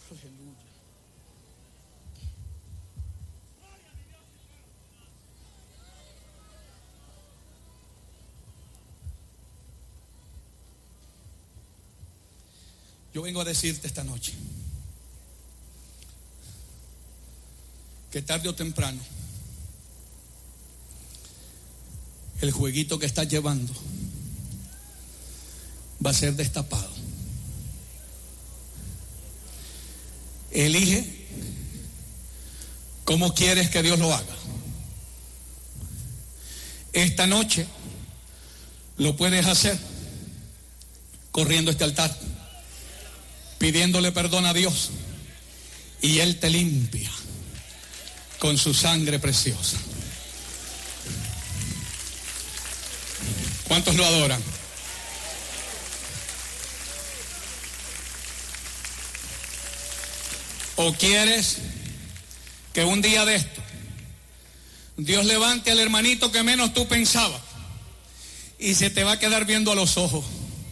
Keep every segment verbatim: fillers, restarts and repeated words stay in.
Aleluya. Yo vengo a decirte esta noche que tarde o temprano el jueguito que estás llevando va a ser destapado. Elige cómo quieres que Dios lo haga. Esta noche lo puedes hacer corriendo a este altar, pidiéndole perdón a Dios, y Él te limpia con su sangre preciosa. ¿Cuántos lo adoran? ¿O quieres que un día de esto Dios levante al hermanito que menos tú pensabas y se te va a quedar viendo a los ojos?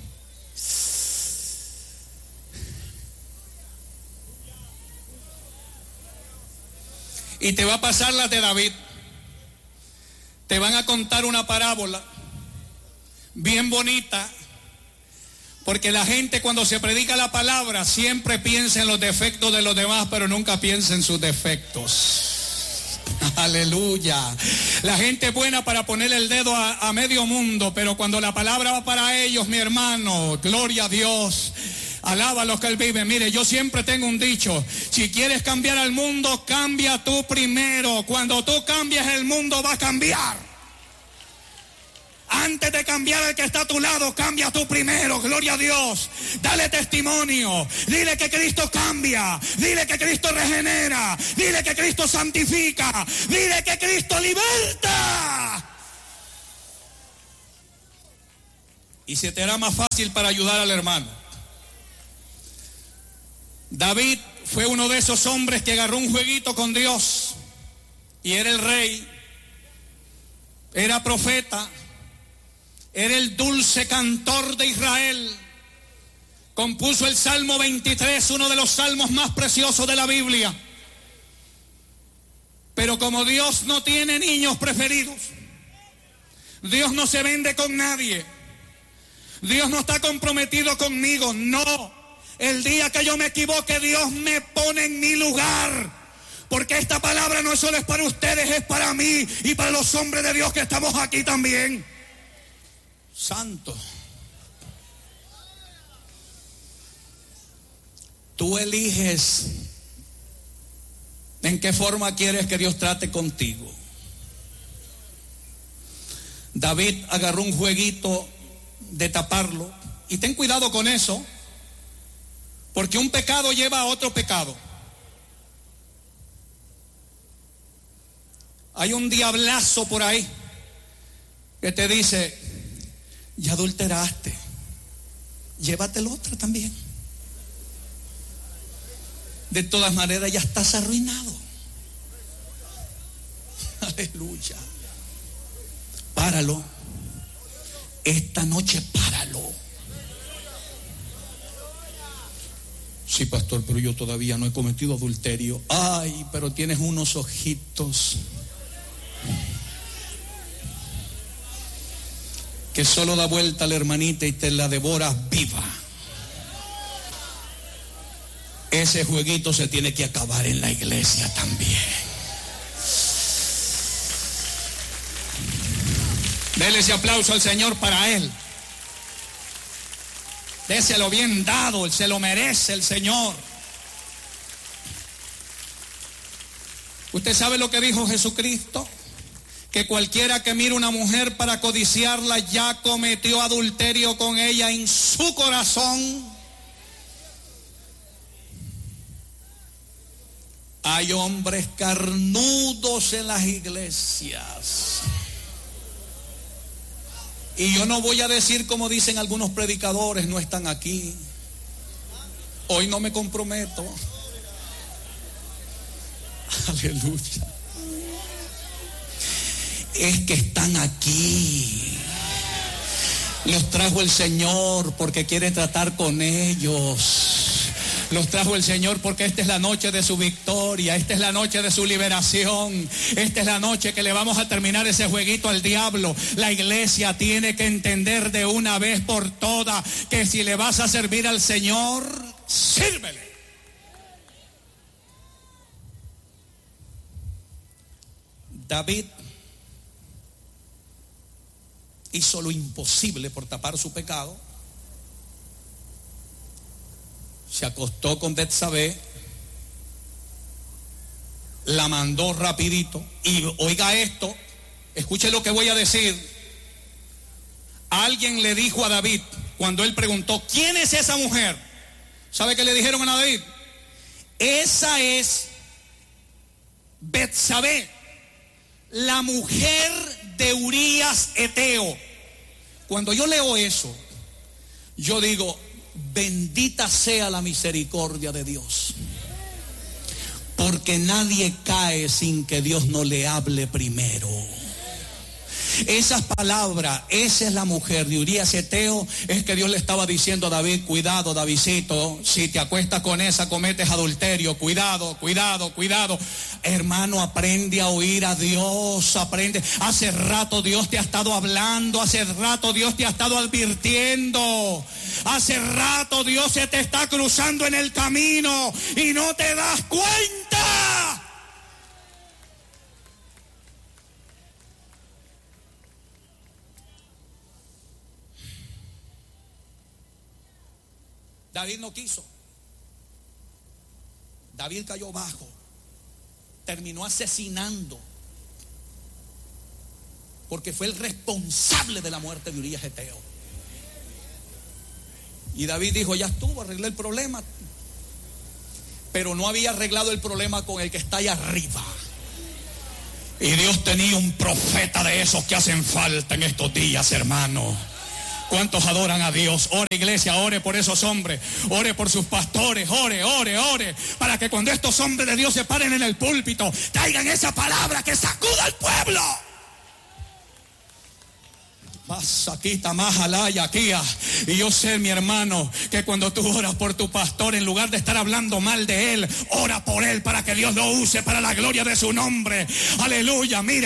Y te va a pasar la de David. Te van a contar una parábola bien bonita, porque la gente cuando se predica la palabra siempre piensa en los defectos de los demás, pero nunca piensa en sus defectos. Aleluya. La gente es buena para poner el dedo a, a medio mundo, pero cuando la palabra va para ellos, mi hermano, gloria a Dios, alaba a los que Él vive. Mire, yo siempre tengo un dicho: si quieres cambiar al mundo, cambia tú primero. Cuando tú cambies, el mundo va a cambiar. Antes de cambiar al que está a tu lado, cambia tú primero, gloria a Dios. Dale testimonio, dile que Cristo cambia, dile que Cristo regenera, dile que Cristo santifica, dile que Cristo liberta. Y se te hará más fácil para ayudar al hermano. David fue uno de esos hombres que agarró un jueguito con Dios, y era el rey, era profeta, era el dulce cantor de Israel. Compuso el Salmo veintitrés, uno de los salmos más preciosos de la Biblia. Pero como Dios no tiene niños preferidos, Dios no se vende con nadie, Dios no está comprometido conmigo, no. El día que yo me equivoque, Dios me pone en mi lugar, porque esta palabra no solo es para ustedes, es para mí y para los hombres de Dios que estamos aquí también. Santo. Tú eliges en qué forma quieres que Dios trate contigo. David agarró un jueguito de taparlo, y ten cuidado con eso, porque un pecado lleva a otro pecado. Hay un diablazo por ahí que te dice: ya adulteraste, llévate la otra también. De todas maneras ya estás arruinado. Aleluya. Páralo. Esta noche páralo. Sí, pastor, pero yo todavía no he cometido adulterio. Ay, pero tienes unos ojitos que solo da vuelta a la hermanita y te la devoras viva. Ese jueguito se tiene que acabar en la iglesia también. Dele ese aplauso al Señor para Él. Déselo bien dado, Él se lo merece, el Señor. ¿Usted sabe lo que dijo Jesucristo? Que cualquiera que mire una mujer para codiciarla ya cometió adulterio con ella en su corazón. Hay hombres carnudos en las iglesias. Y yo no voy a decir como dicen algunos predicadores, no están aquí. Hoy no me comprometo. Aleluya. Es que están aquí. Los trajo el Señor porque quiere tratar con ellos. Los trajo el Señor porque esta es la noche de su victoria, esta es la noche de su liberación, esta es la noche que le vamos a terminar ese jueguito al diablo. La iglesia tiene que entender de una vez por todas que si le vas a servir al Señor, sírvele. David hizo lo imposible por tapar su pecado. Se acostó con Betsabé, la mandó rapidito. Y oiga esto, escuche lo que voy a decir. Alguien le dijo a David, cuando él preguntó, ¿quién es esa mujer? ¿Sabe qué le dijeron a David? Esa es Betsabé, la mujer de Urías Eteo. Cuando yo leo eso, yo digo, bendita sea la misericordia de Dios, porque nadie cae sin que Dios no le hable primero. Esas palabras, esa es la mujer de Urías Eteo, es que Dios le estaba diciendo a David, cuidado Davidcito, si te acuestas con esa cometes adulterio, cuidado, cuidado, cuidado. Hermano, aprende a oír a Dios, aprende. Hace rato Dios te ha estado hablando, hace rato Dios te ha estado advirtiendo, hace rato Dios se te está cruzando en el camino y no te das cuenta. David no quiso. David cayó bajo. Terminó asesinando. Porque fue el responsable de la muerte de Urías Eteo. Y David dijo, ya estuvo, arreglé el problema. Pero no había arreglado el problema con el que está allá arriba. Y Dios tenía un profeta de esos que hacen falta en estos días, hermano. ¿Cuántos adoran a Dios? Ore, iglesia, ore por esos hombres, ore por sus pastores, ore, ore, ore, para que cuando estos hombres de Dios se paren en el púlpito, traigan esa palabra que sacuda al pueblo. Más aquí, más alaya aquí. Y yo sé, mi hermano, que cuando tú oras por tu pastor, en lugar de estar hablando mal de él, ora por él para que Dios lo use para la gloria de su nombre. Aleluya, mira.